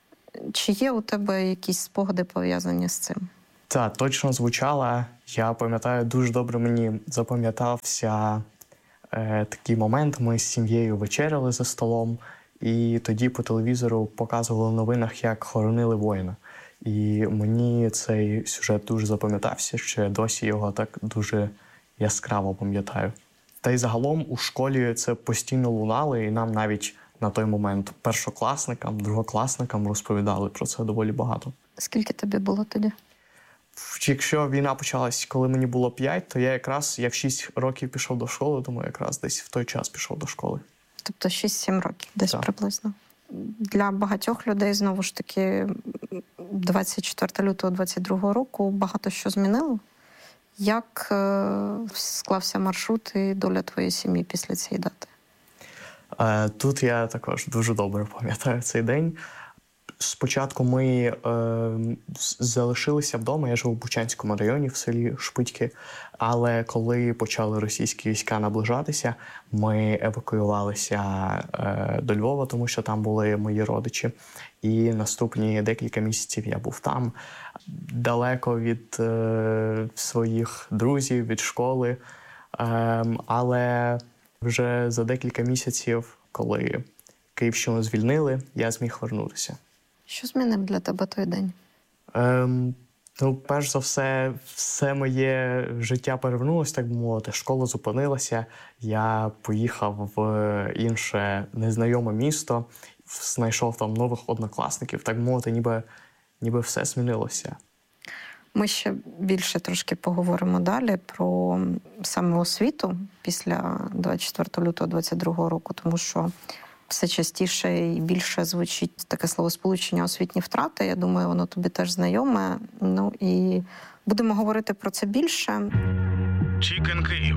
Чи є у тебе якісь спогади пов'язані з цим? Так, точно звучала. Я пам'ятаю, дуже добре мені запам'ятався е, такий момент. Ми з сім'єю вечеряли за столом, і тоді по телевізору показували в новинах, як хоронили воїна. І мені цей сюжет дуже запам'ятався, що я досі його так дуже яскраво пам'ятаю. Та й загалом у школі це постійно лунало, і нам навіть на той момент першокласникам, другокласникам розповідали про це доволі багато. Скільки тобі було тоді? Якщо війна почалась, коли мені було п'ять, то я якраз, я в шість років пішов до школи, тому якраз десь в той час пішов до школи. Тобто шість-сім років десь так. Приблизно. Для багатьох людей, знову ж таки, двадцять четвертого лютого двадцять другого року багато що змінило. Як е, склався маршрут і доля твоєї сім'ї після цієї дати? Е, тут я також дуже добре пам'ятаю цей день. Спочатку ми е, залишилися вдома, я жив у Бучанському районі, в селі Шпитьки, але коли почали російські війська наближатися, ми евакуювалися е, до Львова, тому що там були мої родичі. І наступні декілька місяців я був там, далеко від е, своїх друзів, від школи. Е, але вже за декілька місяців, коли Київщину звільнили, я зміг вернутися. Що змінив для тебе той день? Ем, ну, перш за все, все моє життя перевернулося, так би мовити. Школа зупинилася, я поїхав в інше незнайоме місто, знайшов там нових однокласників, так би мовити, ніби, ніби все змінилося. Ми ще більше трошки поговоримо далі про саме освіту після двадцять четвертого лютого двадцять другого року, тому що все частіше і більше звучить таке словосполучення «освітні втрати». Я думаю, воно тобі теж знайоме. Ну і будемо говорити про це більше. Чікен Київ.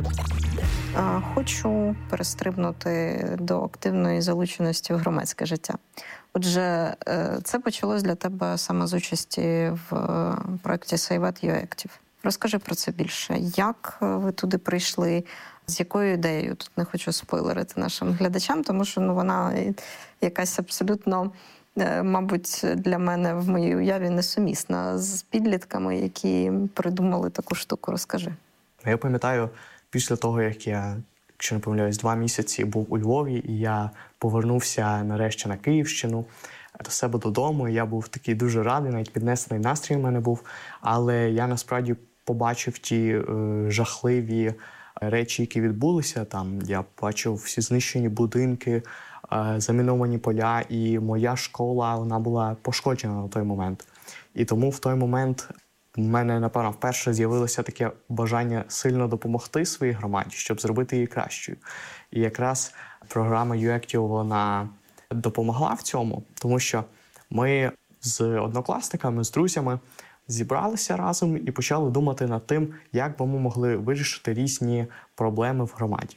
Хочу перестрибнути до активної залученості в громадське життя. Отже, це почалось для тебе саме з участі в проєкті Сейвет YouActive. Розкажи про це більше. Як ви туди прийшли? З якою ідеєю? Тут не хочу спойлерити нашим глядачам, тому що ну, вона якась абсолютно, мабуть, для мене в моїй уяві несумісна з підлітками, які придумали таку штуку. Розкажи. Я пам'ятаю, після того, як я, якщо не помиляюсь, два місяці був у Львові, і я повернувся нарешті на Київщину, до себе додому. Я був такий дуже радий, навіть піднесений настрій у мене був. Але я насправді побачив ті е, жахливі речі, які відбулися. Там я бачив всі знищені будинки, е, заміновані поля, і моя школа, вона була пошкоджена на той момент. І тому в той момент в мене, напевно, вперше з'явилося таке бажання сильно допомогти своїй громаді, щоб зробити її кращою. І якраз програма YouActive, вона допомогла в цьому, тому що ми з однокласниками, з друзями зібралися разом і почали думати над тим, як би ми могли вирішити різні проблеми в громаді.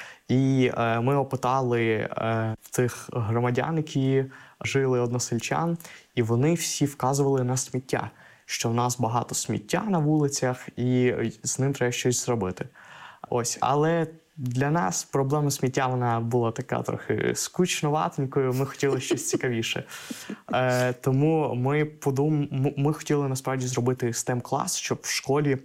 І е, ми опитали е, тих громадян, які жили, односельчан, і вони всі вказували на сміття, що в нас багато сміття на вулицях і з ним треба щось зробити. Ось, але для нас проблема сміття, вона була така трохи скучноватенькою, ми хотіли щось цікавіше. Е, тому ми, подум... ми хотіли насправді зробити стем-клас, щоб в школі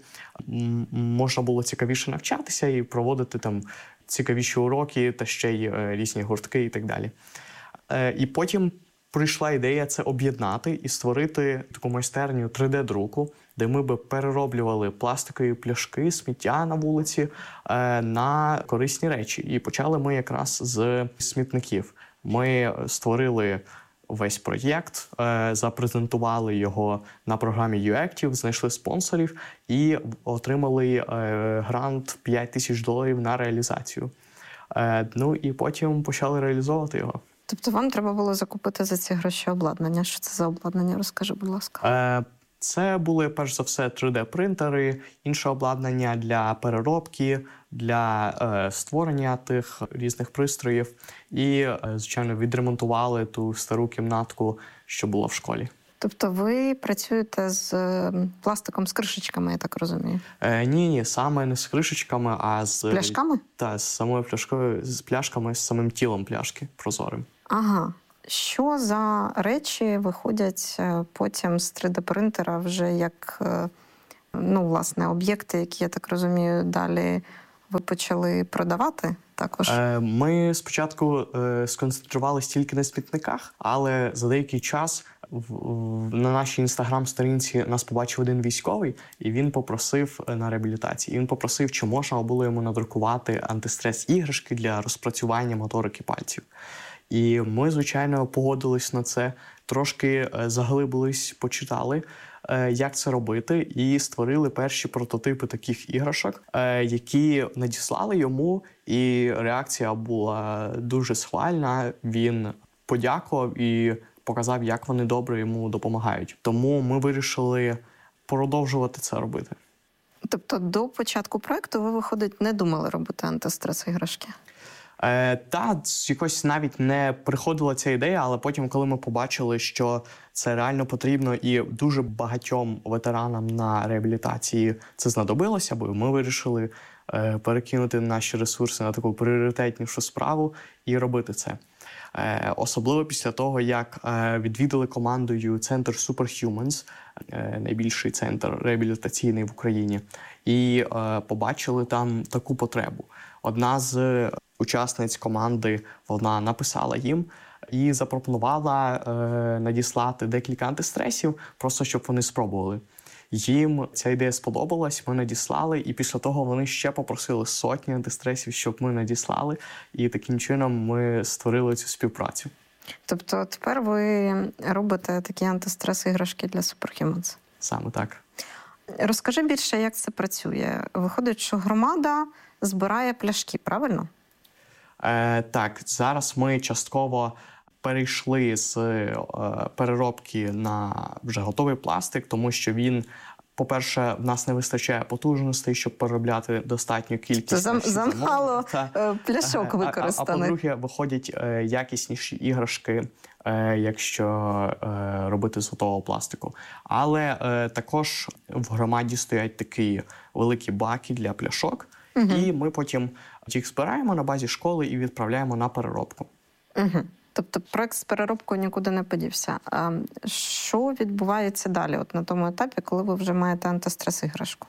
можна було цікавіше навчатися і проводити там цікавіші уроки та ще й е, різні гуртки і так далі. Е, і потім прийшла ідея це об'єднати і створити таку майстерню три де-друку, де ми би перероблювали пластикові пляшки, сміття на вулиці е, на корисні речі. І почали ми якраз з смітників. Ми створили весь проєкт, е, запрезентували його на програмі YouActive, знайшли спонсорів і отримали е, грант п'ять тисяч доларів на реалізацію. Е, ну і потім почали реалізовувати його. Тобто вам треба було закупити за ці гроші обладнання. Що це за обладнання? Розкажи, будь ласка. Е, це були, перш за все, три де-принтери, інше обладнання для переробки, для е, створення тих різних пристроїв. І, е, звичайно, відремонтували ту стару кімнатку, що була в школі. Тобто ви працюєте з пластиком, з кришечками, я так розумію? Е, ні, ні, саме не з кришечками, а з... Пляшками? Так, з самою пляшкою, з пляшками, з самим тілом пляшки прозорим. Ага. Що за речі виходять потім з три де-принтера вже як, ну, власне, об'єкти, які, я так розумію, далі ви почали продавати також? Е, ми спочатку е, сконцентрувалися тільки на смітниках, але за деякий час в, в, на нашій інстаграм-сторінці нас побачив один військовий, і він попросив на реабілітації. І він попросив, чи можна було йому надрукувати антистрес-іграшки для розпрацювання моторики пальців. І ми, звичайно, погодились на це, трошки заглибились, почитали, як це робити, і створили перші прототипи таких іграшок, які надіслали йому, і реакція була дуже схвальна. Він подякував і показав, як вони добре йому допомагають. Тому ми вирішили продовжувати це робити. Тобто до початку проєкту ви, виходить, не думали робити антистрес-іграшки? Е, та, якось навіть не приходила ця ідея, але потім, коли ми побачили, що це реально потрібно і дуже багатьом ветеранам на реабілітації це знадобилося, бо ми вирішили е, перекинути наші ресурси на таку пріоритетнішу справу і робити це. Е, особливо після того, як е, відвідали командою центр Superhumans, е, найбільший центр реабілітаційний в Україні, і е, побачили там таку потребу. Одна з учасниць команди, вона написала їм і запропонувала е, надіслати декілька антистресів, просто щоб вони спробували. Їм ця ідея сподобалась, ми надіслали, і після того вони ще попросили сотні антистресів, щоб ми надіслали, і таким чином ми створили цю співпрацю. Тобто тепер ви робите такі антистрес-іграшки для Superhumans? Саме так. Розкажи більше, як це працює. Виходить, що громада збирає пляшки, правильно? Е, так, зараз ми частково перейшли з е, переробки на вже готовий пластик, тому що він, по-перше, в нас не вистачає потужностей, щоб переробляти достатню кількість. Це замало пляшок використаних. А, а, а по-друге, виходять е, якісніші іграшки, е, якщо е, робити з готового пластику. Але е, також в громаді стоять такі великі баки для пляшок, угу. І ми потім їх збираємо на базі школи і відправляємо на переробку. Угу. Тобто проект з переробкою нікуди не подівся. А що відбувається далі, от на тому етапі, коли ви вже маєте антистрес-іграшку?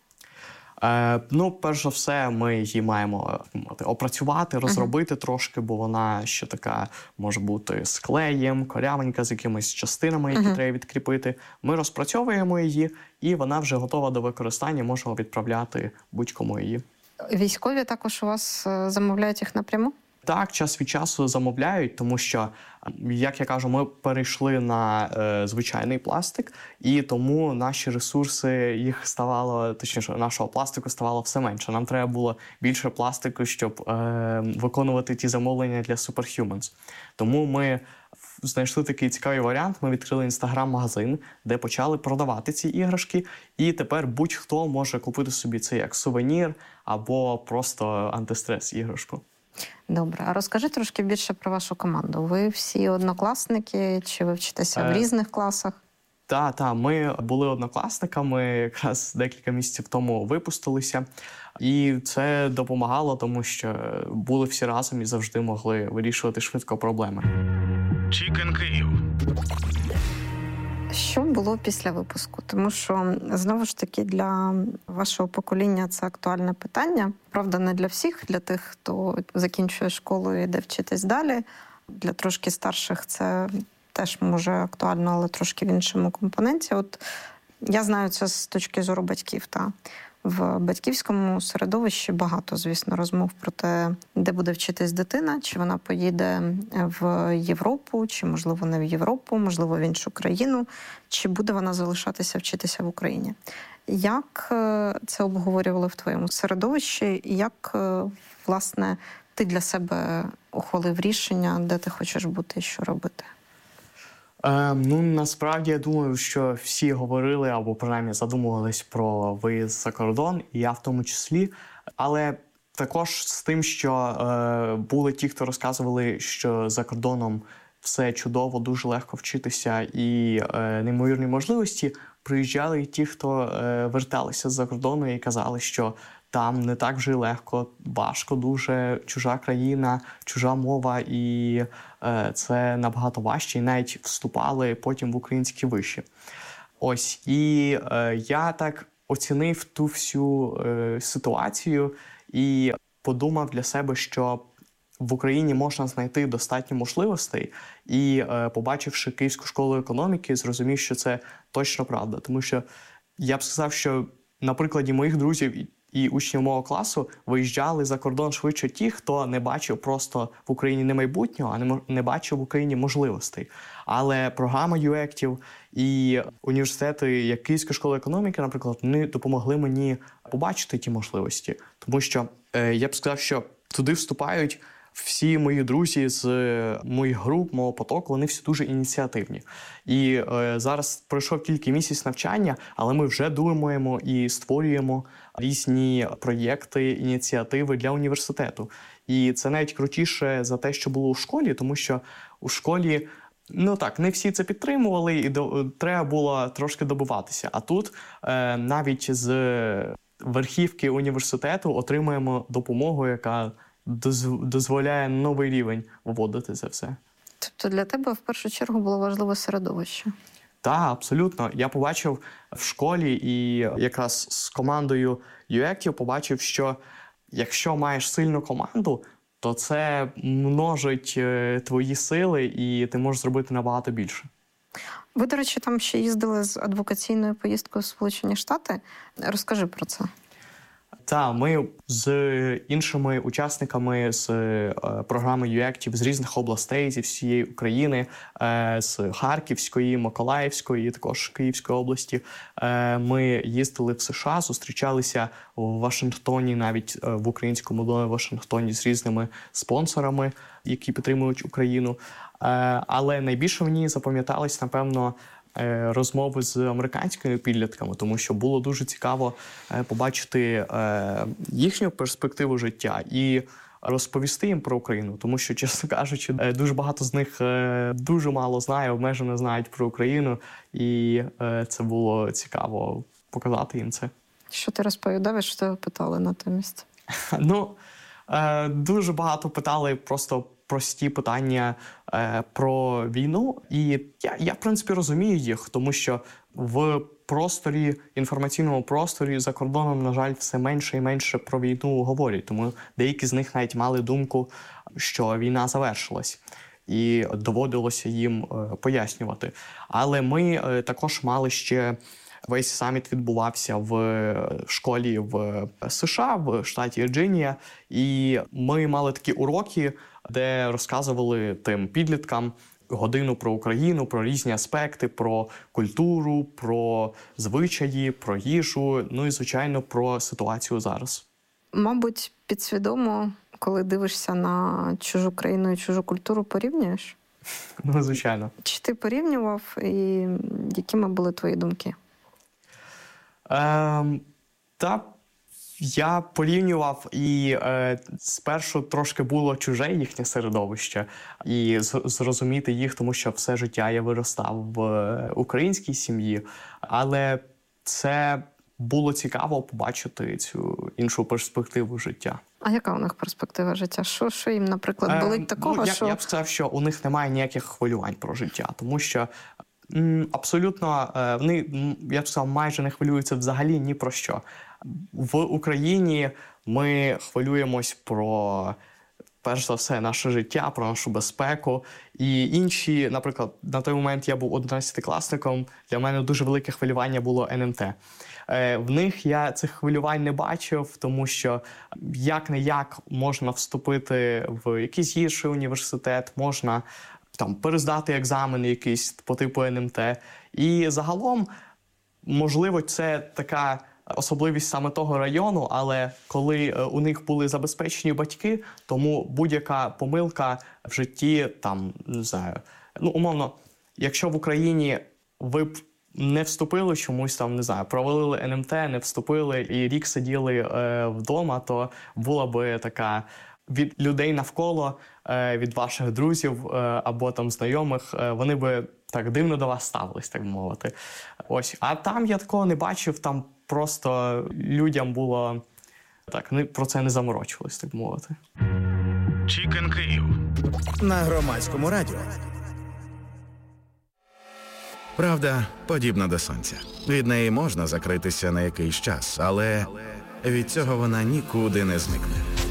Е, ну, перш за все, ми її маємо опрацювати, розробити uh-huh. трошки, бо вона ще така може бути з клеєм, корявенька, з якимись частинами, які uh-huh. треба відкріпити. Ми розпрацьовуємо її, і вона вже готова до використання, можемо відправляти будь-кому її. Військові також у вас замовляють їх напряму? Так, час від часу замовляють, тому що, як я кажу, ми перейшли на е, звичайний пластик, і тому наші ресурси, їх ставало, точніше, нашого пластику ставало все менше. Нам треба було більше пластику, щоб е, виконувати ті замовлення для Superhumans. Тому ми знайшли такий цікавий варіант, ми відкрили інстаграм-магазин, де почали продавати ці іграшки, і тепер будь-хто може купити собі це як сувенір або просто антистрес-іграшку. Добре. А розкажи трошки більше про вашу команду. Ви всі однокласники, чи ви вчитеся е... в різних класах? Так, так. Ми були однокласниками, якраз декілька місяців тому випустилися. І це допомагало, тому що були всі разом і завжди могли вирішувати швидко проблеми. Чікен Київ. Що було після випуску? Тому що, знову ж таки, для вашого покоління це актуальне питання. Правда, не для всіх, для тих, хто закінчує школу і йде вчитись далі. Для трошки старших це теж може актуально, але трошки в іншому компоненті. От я знаю це з точки зору батьків. Та. В батьківському середовищі багато, звісно, розмов про те, де буде вчитись дитина, чи вона поїде в Європу, чи, можливо, не в Європу, можливо, в іншу країну, чи буде вона залишатися вчитися в Україні. Як це обговорювали в твоєму середовищі? І як, власне, ти для себе ухвалив рішення, де ти хочеш бути і що робити? Е, ну, насправді, я думаю, що всі говорили або, принаймні, задумувались про виїзд за кордон, і я в тому числі. Але також з тим, що е, були ті, хто розказували, що за кордоном все чудово, дуже легко вчитися і е, неймовірні можливості, приїжджали і ті, хто е, верталися з-за кордону і казали, що там не так вже легко, важко дуже, чужа країна, чужа мова, і е, це набагато важче, і навіть вступали потім в українські виші. Ось, і е, я так оцінив ту всю е, ситуацію і подумав для себе, що в Україні можна знайти достатньо можливостей, і, е, побачивши Київську школу економіки, зрозумів, що це точно правда. Тому що я б сказав, що на прикладі моїх друзів і учнів мого класу виїжджали за кордон швидше ті, хто не бачив просто в Україні не майбутнього, а не, не бачив в Україні можливостей. Але програма ю ектів і університети, як Київська школа економіки, наприклад, вони допомогли мені побачити ті можливості. Тому що е, я б сказав, що туди вступають всі мої друзі з моїх груп, мого потоку, вони всі дуже ініціативні. І е, зараз пройшов тільки місяць навчання, але ми вже думаємо і створюємо різні проєкти, ініціативи для університету. І це навіть крутіше за те, що було у школі, тому що у школі, ну так, не всі це підтримували, і до, треба було трошки добиватися. А тут е, навіть з верхівки університету отримуємо допомогу, яка дозволяє новий рівень виводити це все. Тобто для тебе в першу чергу було важливе середовище? Так, абсолютно. Я побачив в школі і якраз з командою ю ектів побачив, що якщо маєш сильну команду, то це множить твої сили і ти можеш зробити набагато більше. Ви, до речі, там ще їздили з адвокаційною поїздкою в Сполучені Штати. Розкажи про це. Так, ми з іншими учасниками з е, програми ю ектів з різних областей, зі всієї України, е, з Харківської, Миколаївської, також Київської області, е, ми їздили в США, зустрічалися в Вашингтоні, навіть е, в українському домі в Вашингтоні з різними спонсорами, які підтримують Україну. Е, але найбільше мені запам'ятались, напевно, розмови з американськими підлітками, тому що було дуже цікаво побачити їхню перспективу життя і розповісти їм про Україну, тому що, чесно кажучи, дуже багато з них дуже мало знає, обмежено знають про Україну, і це було цікаво показати їм це. Що ти розповідав, що тебе питали натомість? Ну, дуже багато питали просто прості питання е, про війну. І я, я, в принципі, розумію їх, тому що в просторі, інформаційному просторі за кордоном, на жаль, все менше і менше про війну говорять. Тому деякі з них навіть мали думку, що війна завершилась. І доводилося їм е, пояснювати. Але ми е, також мали ще... Весь саміт відбувався в школі в США, в штаті Вірджинія. І ми мали такі уроки, де розказували тим підліткам годину про Україну, про різні аспекти, про культуру, про звичаї, про їжу, ну і, звичайно, про ситуацію зараз. Мабуть, підсвідомо, коли дивишся на чужу країну і чужу культуру, порівнюєш? Ну, звичайно. Чи ти порівнював і якими були твої думки? Ем, та я порівнював, і е, спершу трошки було чуже їхнє середовище, і з- зрозуміти їх, тому що все життя я виростав в українській сім'ї, але це було цікаво побачити цю іншу перспективу життя. А яка у них перспектива життя? Що, що їм, наприклад, болить Е, такого, ну, я, що... Я б сказав, що у них немає ніяких хвилювань про життя, тому що м, абсолютно е, вони, м, я б сказав, майже не хвилюються взагалі ні про що. В Україні ми хвилюємось про, перш за все, наше життя, про нашу безпеку. І інші, наприклад, на той момент я був одинадцятикласником, для мене дуже велике хвилювання було ен ем те. Е, в них я цих хвилювань не бачив, тому що як-не-як можна вступити в якийсь гірший університет, можна там перездати екзамени якісь по типу ен ем те. І загалом, можливо, це така особливість саме того району, але коли у них були забезпечені батьки, тому будь-яка помилка в житті, там, не знаю, ну, умовно, якщо в Україні ви б не вступили чомусь там, не знаю, провалили ен ем те, не вступили і рік сиділи е, вдома, то була би така від людей навколо, е, від ваших друзів е, або там знайомих, е, вони би так дивно до вас ставились, так мовити. Ось. А там я такого не бачив, там просто людям було так, вони про це не заморочувались, так мовити. Чікен Київ на Громадському радіо. Правда подібна до сонця. Від неї можна закритися на якийсь час, але від цього вона нікуди не зникне.